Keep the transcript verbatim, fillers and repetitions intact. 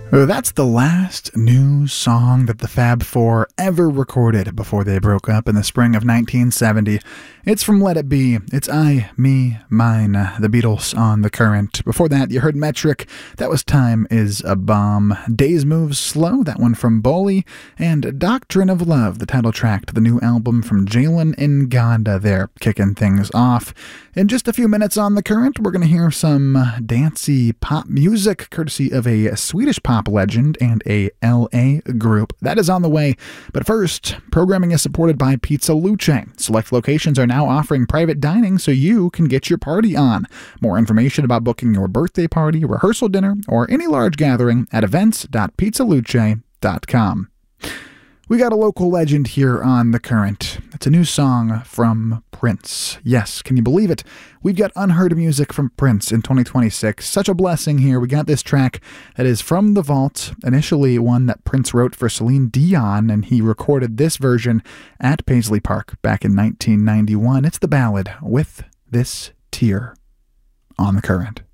That's the last new song that the Fab Four ever recorded before they broke up in the spring of nineteen seventy. It's from Let It Be. It's I, Me, Mine, the Beatles on The Current. Before that, you heard Metric. That was Time Is a Bomb. Days Move Slow, that one from Boley. And Doctrine of Love, the title track to the new album from Jalen Nganda there, kicking things off. In just a few minutes on The Current, we're going to hear some dancey pop music, courtesy of a Swedish pop legend and a L A group. That is on the way. But first, programming is supported by Pizza Luce. Select locations are now offering private dining so you can get your party on. More information about booking your birthday party, rehearsal dinner, or any large gathering at events dot pizza luce dot com. We got a local legend here on The Current. It's a new song from Prince. Yes, can you believe it? We've got unheard music from Prince in twenty twenty-six. Such a blessing here. We got this track that is from The Vault, initially one that Prince wrote for Celine Dion, and he recorded this version at Paisley Park back in nineteen ninety-one. It's the ballad With This Tear on The Current.